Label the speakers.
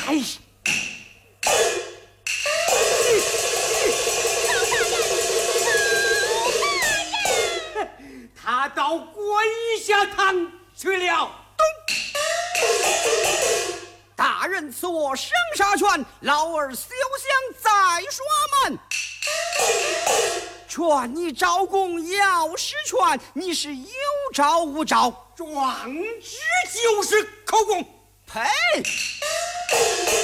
Speaker 1: 哎，他到跪下堂去了。
Speaker 2: 大人赐我生杀权，老儿休想再耍门。劝你招供要实权，你是有招无招？
Speaker 1: 壮志就是口供。
Speaker 2: 呸！